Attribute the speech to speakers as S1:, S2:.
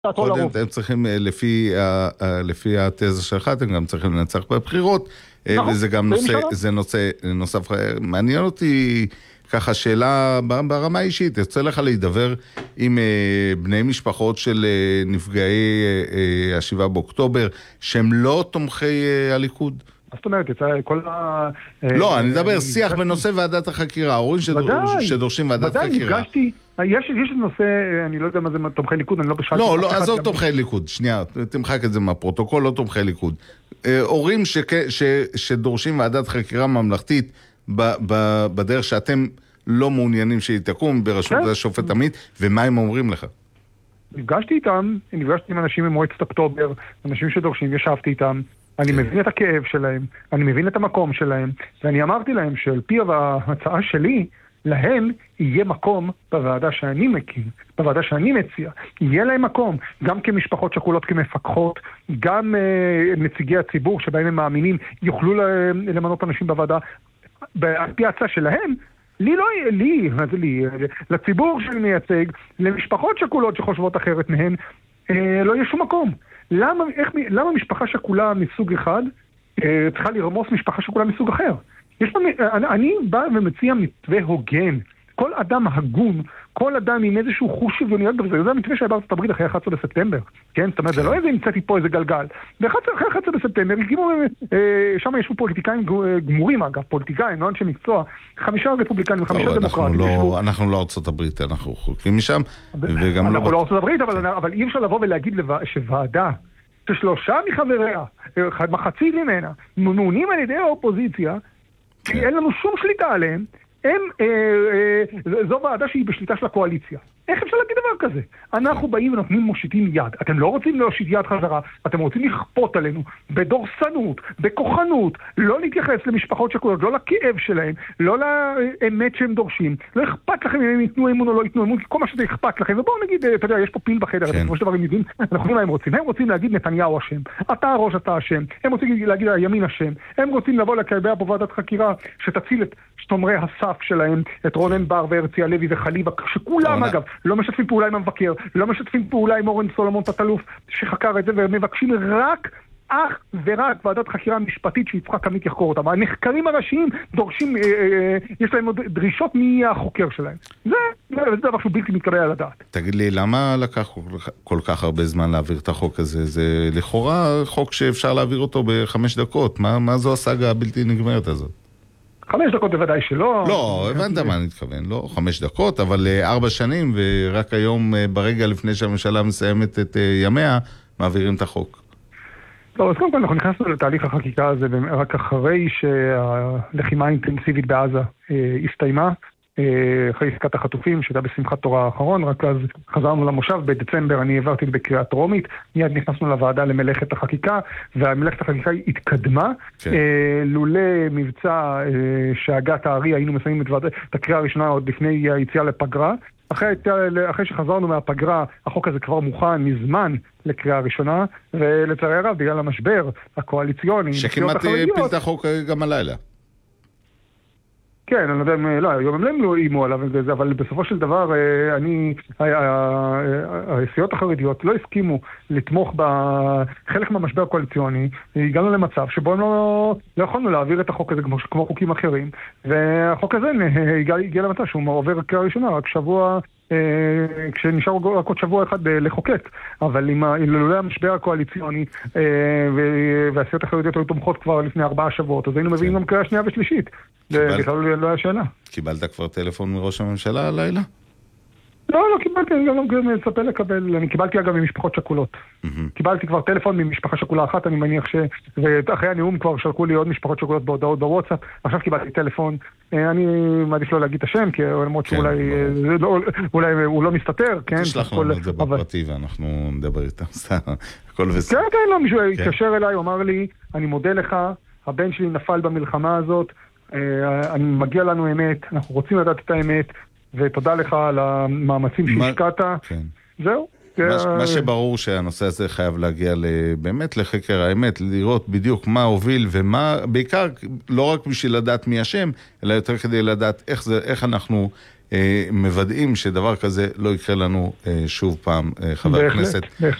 S1: קודם אתם צריכים, לפי התזה שלך, אתם גם צריכים לנצח בבחירות, וזה גם נושא נוסף. מעניין אותי ככה שאלה ברמה האישית, יוצא לך להידבר עם בני משפחות של נפגעי ה7 באוקטובר, שהם לא תומכי הליכוד?
S2: זאת אומרת, יצא כל
S1: לא, אני מדבר שיח בנושא ועדת החקירה, ההורים שדורשים ועדת חקירה.
S2: ודאי, יש נושא, אני לא יודע מה זה תומכי ליכוד, אני לא בשאלתי.
S1: לא, עזוב תומכי ליכוד, שנייה, תמחק את זה מהפרוטוקול, לא תומכי ליכוד. הורים שדורשים ועדת חקירה ממלכתית בדרך שאתם לא מעוניינים שהיא תקום בראשות השופט עמית, ומה הם אומרים לך?
S2: נפגשתי עם אנשים ממועצת אוקטובר, אנשים שדורשים, ישבתי איתם, אני מבין את הכאב שלהם, אני מבין את המקום שלהם, ואני אמרתי להם שעל פי ההצעה שלי, להם יהיה מקום בוועדה שאני מקים, בוועדה שאני מציע. יהיה להם מקום, גם כמשפחות שכולות כמפקחות, גם נציגי הציבור שבהם הם מאמינים, יוכלו למנות אנשים בוועדה. על פי ההצעה שלהם, לציבור שאני מייצג, למשפחות שכולות שחושבות אחרת מהן, לא יהיה שום מקום. למה משפחה שכולה מסוג אחד צריכה לרמוס משפחה שכולה מסוג אחר? אני בא ומציע מתווה הוגן. כל אדם הגון, כל אדם עם איזשהו חוש שוויוניות, זה המתווה שהיה בארצות הברית אחרי 11 בספטמבר. כן? זאת אומרת, זה לא איזה המצאתי פה איזה גלגל. אחרי 11 בספטמבר, שם ישבו פוליטיקאים גמורים, אגב, פוליטיקאים, לא אנשי מקצוע, 5 רפובליקנים ו5 דמוקרטים.
S1: אנחנו לא ארצות הברית, אנחנו חוקרים משם.
S2: אנחנו לא ארצות הברית, אבל אי אפשר לבוא ולהגיד שוועדה, ש3 מחבריה, מחצית ממנה, ממונים על ידי האופוזיציה, כי אין לנו שום שליטה עליהם, זו ועדה שהיא בשליטה של הקואליציה. איך אפשר להגיד דבר כזה? אנחנו באים ונותנים מושיטים יד. אתם לא רוצים להושיט יד חזרה, אתם רוצים לכפות עלינו בדורסנות, בכוחנות, לא להתייחס למשפחות שכולות, לא לכאב שלהם, לא לאמת שהם דורשים. לא אכפת לכם אם הם ייתנו אמון או לא ייתנו אמון, כי כל מה שזה אכפת לכם. ובואו נגיד, אתה יודע, יש פה פיל בחדר, כמו שדבר הם יודעים, אנחנו יודעים מה הם רוצים. הם רוצים להגיד נתניהו אשם, אתה הראש, אתה אשם. הם רוצים להגיד הימין אשם. הם רוצים לבוא לקבע פה ועדת חקירה שתציל את שומרי הסף שלהם, את רונן בר והרצי הלוי וחליבה, שכולם אגב לא משתפים פעולה עם המבקר, לא משתפים פעולה עם אורן סולומון תת-אלוף שחקר את זה, ומבקשים אך ורק ועדת חקירה משפטית שיצחק עמית יחקור אותם. הנחקרים הראשיים דורשים, יש להם עוד דרישות מי החוקר שלהם. זה דבר שהוא בלתי מתקבל על הדעת.
S1: תגיד לי, למה לקח כל כך הרבה זמן להעביר את החוק הזה? זה לכאורה חוק שאפשר להעביר אותו ב5 דקות. מה זו הסאגה הבלתי נגמרת הזאת?
S2: 5 דקות בוודאי שלא.
S1: לא, הבנת מה אני מתכוון, לא 5 דקות, אבל 4 שנים, ורק היום, ברגע לפני שהממשלה מסיימת את ימיה, מעבירים את החוק.
S2: לא, אז קודם כל אנחנו נכנסנו לתהליך החקיקה הזה, רק אחרי שהלחימה האינטנסיבית בעזה הסתיימה, אחרי עסקת החטופים, שהייתה בשמחת תורה האחרון, רק אז חזרנו למושב, בדצמבר אני העברתי בקריאה טרומית, מיד נכנסנו לוועדה למלאכת החקיקה, והמלאכת החקיקה התקדמה, לולא מבצע שהגת הארי, היינו מסיימים את הקריאה הראשונה עוד לפני היציאה לפגרה, אחרי שחזרנו מהפגרה, החוק הזה כבר מוכן מזמן לקריאה ראשונה, ולצערי הרב, בגלל המשבר הקואליציוני,
S1: שכמעט הפיל את החוק גם הלילה.
S2: כן, אני לא יודע, לא, היום הם לא אימו עליו, אבל בסופו של דבר, הסיעות החרדיות לא הסכימו לתמוך בחלק מהמשבר הקואליציוני, הגענו למצב שבו לא יכולנו להעביר את החוק הזה כמו חוקים אחרים, והחוק הזה הגיע למצב שהוא עובר קריאה ראשונה, רק שבוע, כשנשאר רק עוד שבוע אחד לחוקק, אבל אם לא המשבר הקואליציוני והסיעות החרדיות היו תומכות כבר לפני 4 שבועות, אז היינו מביאים גם קריאה שנייה ושלישית. זה בכלל לא היה שאלה.
S1: קיבלת כבר טלפון מראש הממשלה הלילה?
S2: לא קיבלתי, אני גם מצפה לקבל, אני קיבלתי אגב ממשפחות שכולות. קיבלתי כבר טלפון ממשפחה שכולה אחת, אני מניח ואחרי הנאום כבר שלחו לי עוד משפחות שכולות בהודעות בוואטסאפ, עכשיו קיבלתי טלפון, אני מעדיף לא להגיד את השם, כי למרות שאולי הוא לא מסתתר, כן?
S1: תשלח לנו את זה בפרטי ואנחנו נדבר איתם, הכל בסדר.
S2: כן, לא, מישהו התקשר אליי, הוא אמר לי, אני מודה לך, הבן שלי נפל במלחמה הזאת, אני מגיע לנו אמת, אנחנו רוצים לדעת את האמת, ותודה לך על המאמצים שהשקעת. זהו.
S1: מה שברור שהנושא הזה חייב להגיע באמת לחקר האמת, לראות בדיוק מה הוביל ומה, בעיקר לא רק בשביל לדעת מי השם, אלא יותר כדי לדעת איך אנחנו מוודאים שדבר כזה לא יקרה לנו שוב פעם, חבר הכנסת